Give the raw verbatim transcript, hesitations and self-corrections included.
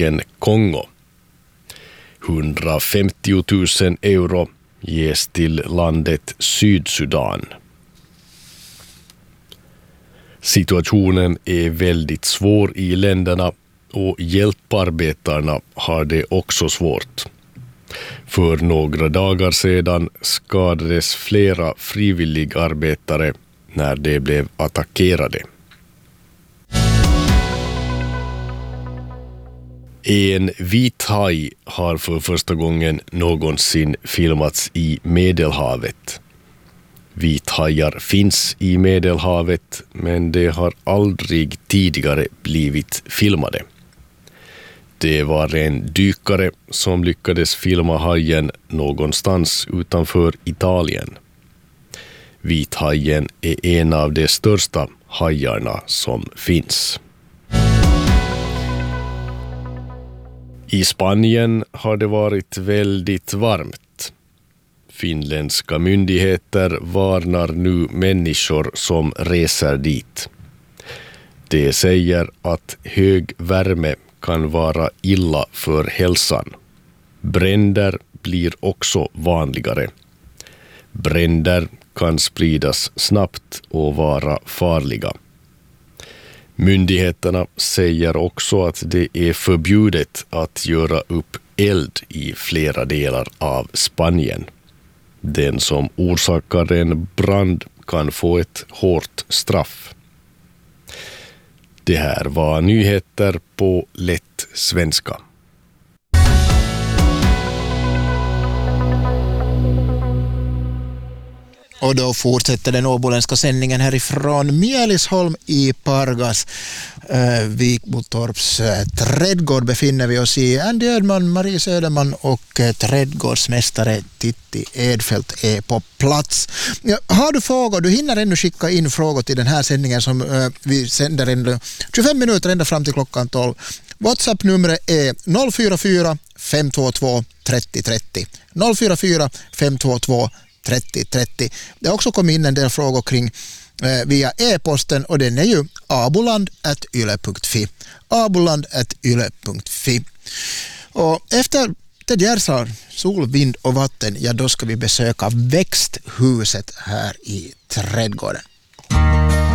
republiken Kongo. hundrafemtio tusen euro ges till landet Sydsudan. Situationen är väldigt svår i länderna och hjälparbetarna har det också svårt. För några dagar sedan skadades flera frivilligarbetare när de blev attackerade. En vit haj har för första gången någonsin filmats i Medelhavet. Vithajar finns i Medelhavet, men de har aldrig tidigare blivit filmade. Det var en dykare som lyckades filma hajen någonstans utanför Italien. Vithajen är en av de största hajarna som finns. I Spanien har det varit väldigt varmt. Finländska myndigheter varnar nu människor som reser dit. De säger att hög värme kan vara illa för hälsan. Bränder blir också vanligare. Bränder kan spridas snabbt och vara farliga. Myndigheterna säger också att det är förbjudet att göra upp eld i flera delar av Spanien. Den som orsakar en brand kan få ett hårt straff. Det här var nyheter på lätt svenska. Och då fortsätter den åboländska sändningen härifrån Mielisholm i Pargas. Eh, Vikbotorps eh, trädgård befinner vi oss i. Andy Ödman, Marie Söderman och eh, trädgårdsmästare Titti Edfeldt är på plats. Ja, har du frågor? Du hinner ännu skicka in frågor till den här sändningen som eh, vi sänder ännu tjugofem minuter ända fram till klockan tolv. WhatsApp-numret är noll fyra fyra fem två två tre noll tre noll. noll fyra fyra fem två två trettio trettio. Det har också kommit in en del frågor kring eh, via e-posten och den är ju aboland at yle punkt fi. aboland at yle punkt fi. Och efter Ted Gärdesar, sol, vind och vatten, ja då ska vi besöka växthuset här i trädgården.